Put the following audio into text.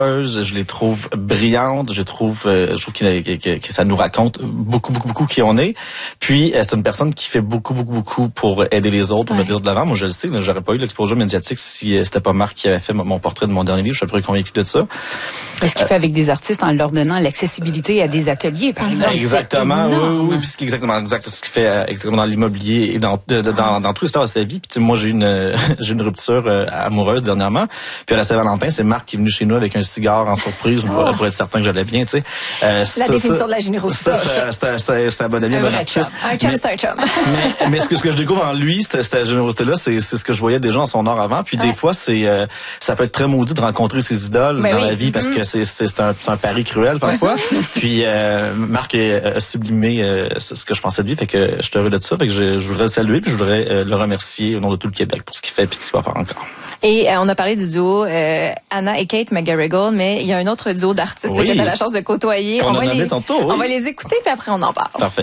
je les trouve brillantes, je trouve que ça nous raconte beaucoup qui on est. Puis c'est une personne qui fait beaucoup pour aider les autres, pour le dire de l'avant. Moi je le sais, j'aurais pas eu l'exposure médiatique si c'était pas Marc qui avait fait mon portrait de mon dernier livre. Je suis à peu près convaincu de ça. Est-ce qu'il fait avec des artistes en leur donnant l'accessibilité à des ateliers, par exemple? Exactement, oui, puis c'est exactement ce qu'il fait exactement dans l'immobilier et dans tous les sphères de sa vie. Puis moi j'ai une rupture amoureuse dernièrement. Puis à la Saint-Valentin, c'est Marc qui est venu chez nous avec un cigare en surprise pour être certain que j'allais bien, tu sais. La définition de la générosité. C'est un bon ami, un bon artiste. Un chum, c'est un chum. mais ce que je découvre en lui, cette générosité-là, c'est ce que je voyais déjà en son art avant. Puis des fois, ça peut être très maudit de rencontrer ses idoles dans la vie parce que c'est un pari cruel parfois. Puis Marc a sublimé ce que je pensais de lui, fait que je suis heureux de ça. Fait que je voudrais le saluer, puis je voudrais le remercier au nom de tout le Québec pour ce qu'il fait et ce qu'il va faire encore. Et on a parlé du duo Anna et Kate McGarrigle, mais il y a un autre duo d'artistes que tu as la chance de côtoyer. On va les écouter, puis après on en parle. Parfait.